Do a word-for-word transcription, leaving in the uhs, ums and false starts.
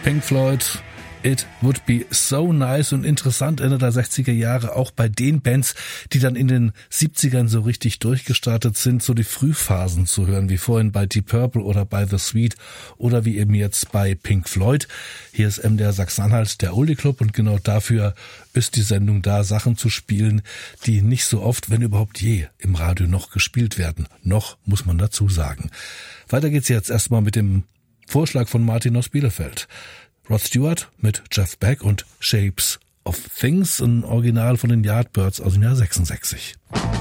Pink Floyd, It Would Be So Nice, und interessant Ende der sechziger Jahre auch bei den Bands, die dann in den siebzigern so richtig durchgestartet sind, so die Frühphasen zu hören, wie vorhin bei Deep Purple oder bei The Sweet oder wie eben jetzt bei Pink Floyd. Hier ist M D R Sachsen-Anhalt, der Oldie Club, und genau dafür ist die Sendung da, Sachen zu spielen, die nicht so oft, wenn überhaupt je, im Radio noch gespielt werden. Noch, muss man dazu sagen. Weiter geht's jetzt erstmal mit dem Vorschlag von Martin aus Bielefeld. Rod Stewart mit Jeff Beck und Shapes of Things, ein Original von den Yardbirds aus dem Jahr sechsundsechzig.